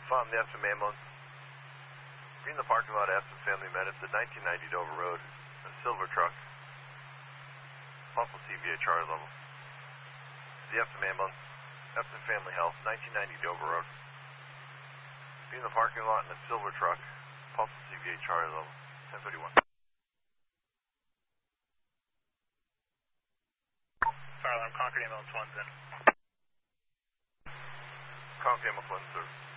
Alpha, I'm the Epsom ambulance. Be in the parking lot, Epsom Family Medicine, 1990 Dover Road, a silver truck. Possible CVHR level. The Epsom ambulance, Epsom Family Health, 1990 Dover Road. Be in the parking lot in a silver truck. Possible CVHR level, 1031. Fire alarm, Concord ambulance 1's in. Concord ambulance 1, sir.